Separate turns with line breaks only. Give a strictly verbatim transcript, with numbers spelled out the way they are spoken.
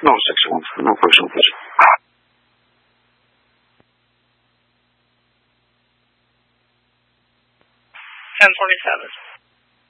No, six seconds. No personal vision.
ten forty-seven.